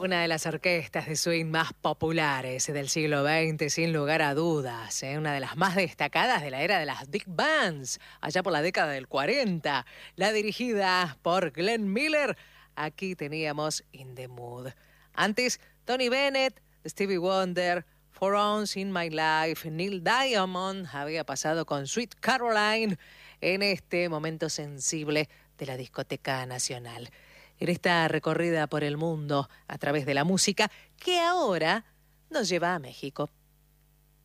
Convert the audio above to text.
Una de las orquestas de swing más populares del siglo XX, sin lugar a dudas, una de las más destacadas de la era de las big bands, allá por la década del 40, la dirigida por Glenn Miller. Aquí teníamos In the Mood. Antes, Tony Bennett, Stevie Wonder, For Once in My Life, Neil Diamond había pasado con Sweet Caroline en este momento sensible de la discoteca nacional. En esta recorrida por el mundo a través de la música que ahora nos lleva a México.